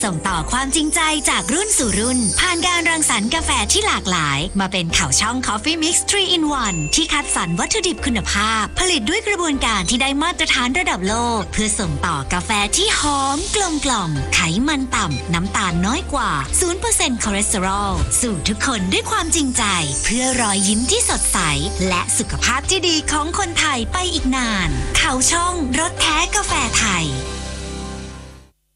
ส่งต่อความจริงใจจากรุ่นสู่รุ่นผ่านการรังสรรค์กาแฟที่หลากหลายมาเป็นข่าวช่อง Coffee Mix 3 in 1 ที่คัดสรรวัตถุดิบคุณภาพผลิตด้วยกระบวนการที่ได้มาตรฐานระดับโลกเพื่อส่งต่อกาแฟที่หอมกลมกล่อมไขมันต่ำน้ำตาลน้อยกว่า 0% คอเลสเตอรอลสู่ทุกคนด้วยความจริงใจเพื่อรอยยิ้มที่สดใสและสุขภาพที่ดีของคนไทยไปอีกนานข่าวช่องรสแท้กาแฟไทย